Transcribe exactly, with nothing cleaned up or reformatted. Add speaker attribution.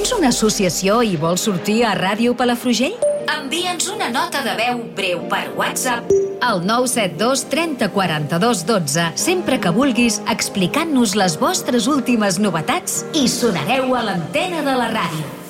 Speaker 1: Tens una associació i vols sortir a Ràdio Palafrugell? Envia'ns una nota de veu breu per WhatsApp al nou set dos trenta quaranta-dos dotze, sempre que vulguis, explicant-nos les vostres últimes novetats i sonareu a l'antena de la ràdio.